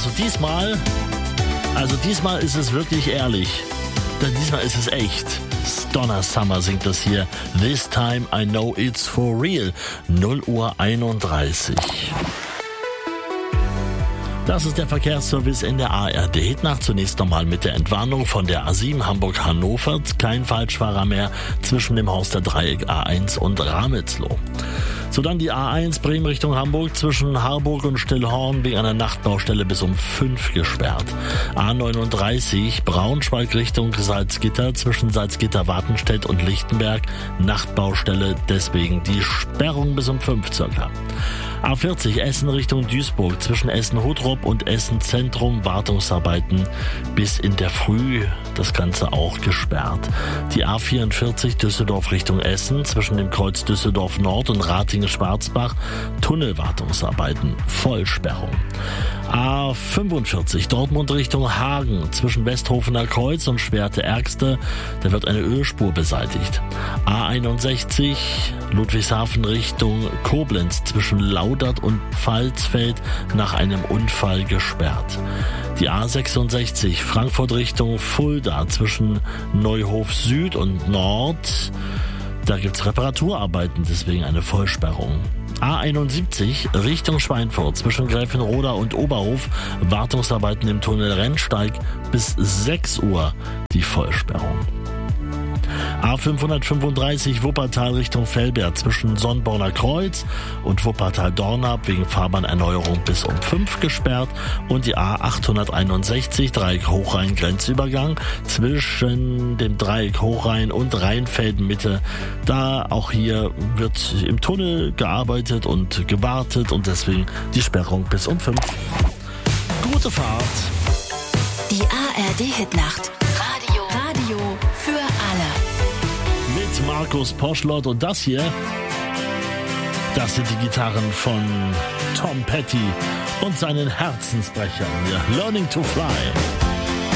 diesmal ist es wirklich ehrlich. Denn diesmal ist es echt. Donna Summer singt das hier. This time I know it's for real. 0:31 Uhr. Das ist der Verkehrsservice in der ARD Hitnacht. Zunächst nochmal mit der Entwarnung von der A7 Hamburg-Hannover. Kein Falschfahrer mehr zwischen dem Horster Dreieck A1 und Ramelsloh. So, dann die A1 Bremen Richtung Hamburg zwischen Harburg und Stillhorn wegen einer Nachtbaustelle bis um 5 gesperrt. A39 Braunschweig Richtung Salzgitter zwischen Salzgitter-Wartenstedt und Lichtenberg. Nachtbaustelle, deswegen die Sperrung bis um 5 circa. A40 Essen Richtung Duisburg zwischen Essen-Hottrop und Essen-Zentrum. Wartungsarbeiten bis in der Früh. Das Ganze auch gesperrt. Die A44 Düsseldorf Richtung Essen zwischen dem Kreuz Düsseldorf Nord und Ratingen-Schwarzbach. Tunnelwartungsarbeiten. Vollsperrung. A45 Dortmund Richtung Hagen zwischen Westhofener Kreuz und Schwerte-Ergste. Da wird eine Ölspur beseitigt. A61 Ludwigshafen Richtung Koblenz zwischen Laudert und Pfalzfeld nach einem Unfall gesperrt. Die A66 Frankfurt Richtung Fulda zwischen Neuhof Süd und Nord. Da gibt's Reparaturarbeiten, deswegen eine Vollsperrung. A71 Richtung Schweinfurt zwischen Gräfenroda und Oberhof. Wartungsarbeiten im Tunnel Rennsteig bis 6 Uhr die Vollsperrung. A535 Wuppertal Richtung Velbert zwischen Sonnborner Kreuz und Wuppertal-Dornab wegen Fahrbahnerneuerung bis um 5 gesperrt und die A861 Dreieck Hochrhein Grenzübergang zwischen dem Dreieck Hochrhein und Rheinfelden-Mitte. Da auch hier wird im Tunnel gearbeitet und gewartet und deswegen die Sperrung bis um 5. Gute Fahrt! Die ARD-Hitnacht. Radio für alle. Mit Markus Poschlott und das hier, das sind die Gitarren von Tom Petty und seinen Herzensbrechern. Learning to Fly.